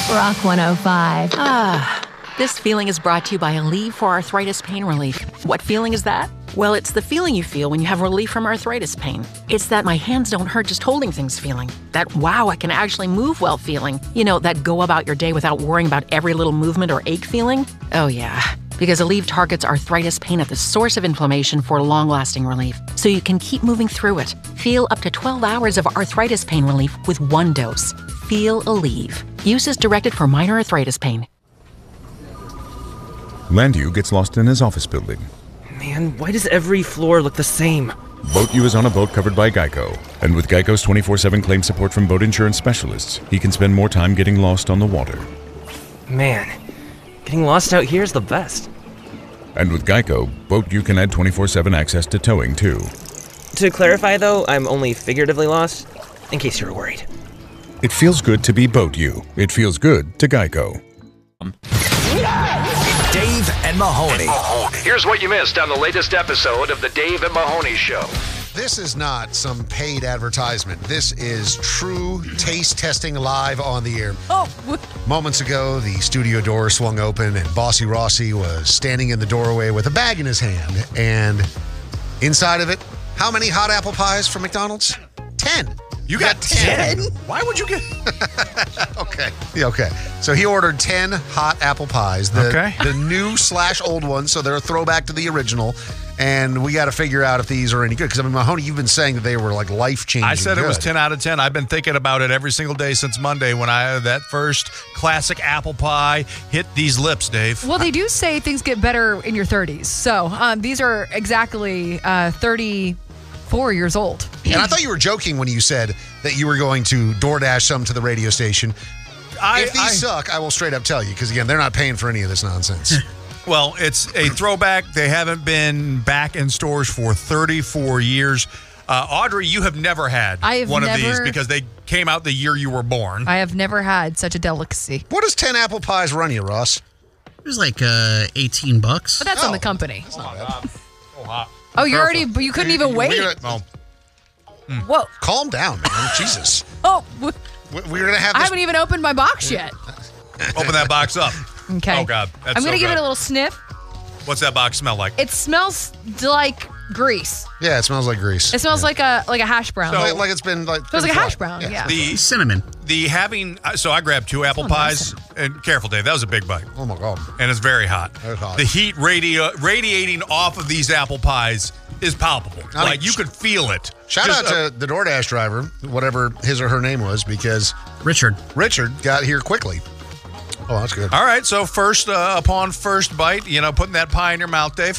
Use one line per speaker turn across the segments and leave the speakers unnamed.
Rock 105.
This feeling is brought to you by Aleve for Arthritis Pain Relief. What feeling is that? Well, it's the feeling you feel when you have relief from arthritis pain. It's that my hands don't hurt just holding things feeling. That wow, I can actually move well feeling. You know, that go about your day without worrying about every little movement or ache feeling. Oh yeah, because Aleve targets arthritis pain at the source of inflammation for long-lasting relief, so you can keep moving through it. Feel up to 12 hours of arthritis pain relief with one dose. Feel Aleve. Use is directed for minor arthritis pain.
Landu gets lost in his office building.
Man, why does every floor look the same?
Boat U is on a boat covered by Geico. And with Geico's 24/7 claim support from boat insurance specialists, he can spend more time getting lost on the water.
Man, getting lost out here is the best.
And with Geico, Boat U can add 24/7 access to towing, too.
To clarify, though, I'm only figuratively lost, in case you're worried.
It feels good to be Boat U. It feels good to Geico.
Dave and Mahoney.
Here's what you missed on the latest episode of the Dave and Mahoney Show.
This is not some paid advertisement. This is true taste testing live on the air. Moments ago, the studio door swung open and Bossy Rossi was standing in the doorway with a bag in his hand. And inside of it, how many hot apple pies from McDonald's? 10.
You got 10? Why would you get...
Okay. Yeah, okay. So he ordered 10 hot apple pies. The new / old ones, so they're a throwback to the original. And we got to figure out if these are any good. Because, I mean, Mahoney, you've been saying that they were, like, life-changing.
I said
good.
It was 10 out of 10. I've been thinking about it every single day since Monday when that first classic apple pie hit these lips, Dave.
Well, they do say things get better in your 30s. So these are exactly 34 years old.
And I thought you were joking when you said that you were going to DoorDash some to the radio station. If these suck, I will straight up tell you. Because, again, they're not paying for any of this nonsense.
Well, it's a throwback. They haven't been back in stores for 34 years. Audrey, you have never had one of these because they came out the year you were born.
I have never had such a delicacy.
What does 10 apple pies run you, Ross?
It was like $18.
But that's on the company.
It's not bad. So hot.
Oh, you couldn't even wait. Whoa.
Calm down, man. Jesus.
Oh.
We're going to have this.
I haven't even opened my box yet.
Open that box up.
Okay.
Oh, God. That's
I'm going to give
good.
it a little sniff.
What's that box smell like?
It smells like grease.
Yeah, it smells like grease.
It smells like a hash brown.
So, like it's been like.
It smells like a hash brown, yeah.
The
cinnamon.
So I grabbed 2 apple pies. And careful, Dave, that was a big bite.
Oh, my God.
And it's very hot.
It's hot.
The heat radiating off of these apple pies is palpable. You could feel it.
Shout out to the DoorDash driver, whatever his or her name was, because
Richard
got here quickly. Oh, that's good.
All right, so upon first bite, putting that pie in your mouth, Dave.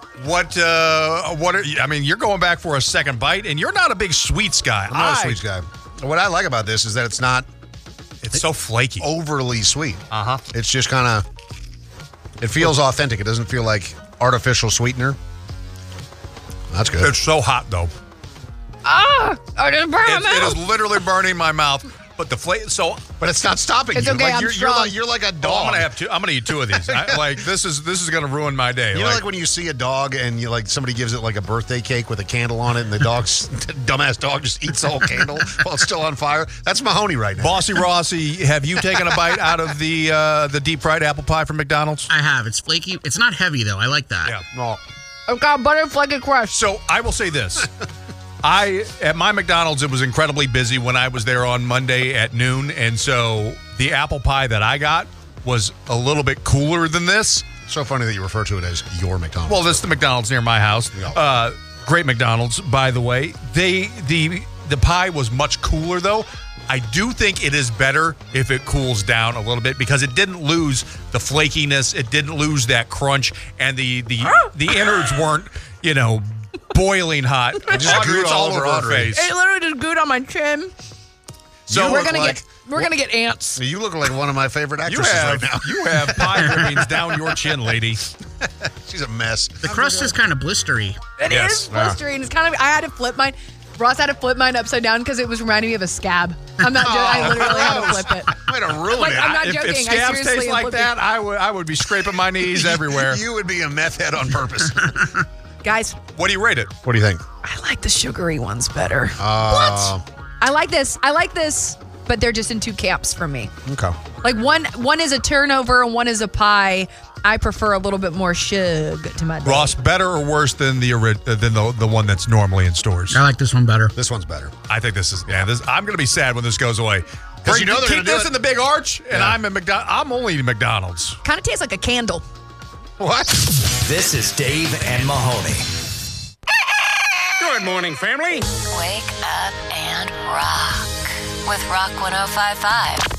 You're going back for a second bite, and you're not a big sweets guy.
I'm not a sweets guy. What I like about this is that it's not.
It's so flaky,
overly sweet. It's just kind of. It feels authentic. It doesn't feel like artificial sweetener. That's good.
It's so hot though.
I didn't burn my mouth.
It is literally burning my mouth. But the flavor,
but it's not stopping
it's
you.
Okay,
like
I'm
you're like a dog.
Oh, I'm gonna have 2. I'm gonna eat 2 of these. This is gonna ruin my day.
You know, like when you see a dog and you somebody gives it like a birthday cake with a candle on it, and the dumbass dog just eats the whole candle while it's still on fire. That's Mahoney right now.
Bossy Rossi, have you taken a bite out of the deep fried apple pie from McDonald's?
I have. It's flaky. It's not heavy though. I like that.
Yeah.
Well,
I've got butter flaky crust.
So I will say this. At my McDonald's, it was incredibly busy when I was there on Monday at noon. And so the apple pie that I got was a little bit cooler than this.
So funny that you refer to it as your McDonald's.
Well, this is the McDonald's near my house.
Yeah.
Great McDonald's, by the way. The pie was much cooler, though. I do think it is better if it cools down a little bit because it didn't lose the flakiness. It didn't lose that crunch. And the innards weren't, boiling hot.
It just gooed all over
her face.
It literally just gooed on my chin.
So
we're gonna get ants.
You look like one of my favorite actresses right now.
You have pie drippings down your chin, lady.
She's a mess.
The crust is kind of blistery.
It is blistery. It's kind of. I had to flip mine. Ross had to flip mine upside down because it was reminding me of a scab. I'm not joking. I literally had to flip it.
Way to ruin it.
I'm not joking.
If scabs taste like that, I would be scraping my knees everywhere.
You would be a meth head on purpose.
Guys.
What do you rate it?
What do you think?
I like the sugary ones better.
What?
I like this. but they're just in two camps for me.
Okay.
Like one is a turnover and one is a pie. I prefer a little bit more sugar to my day.
Ross, better or worse than the one that's normally in stores?
I like this one better.
This one's better.
I think this is. Yeah, I'm going to be sad when this goes away.
Because you know they're
keep
going to do
this
it.
in the Big Arch, and I'm only eating McDonald's.
Kind of tastes like a candle.
What?
This is Dave and Mahoney.
Good morning, family.
Wake up and rock with Rock 105.5.